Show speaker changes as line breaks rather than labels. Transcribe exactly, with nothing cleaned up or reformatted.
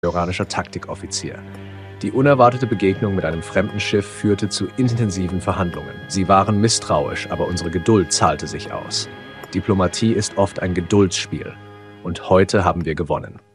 iranischer Taktikoffizier. Die unerwartete Begegnung mit einem fremden Schiff führte zu intensiven Verhandlungen. Sie waren misstrauisch, aber unsere Geduld zahlte sich aus. Diplomatie ist oft ein Geduldsspiel. Und heute haben wir gewonnen.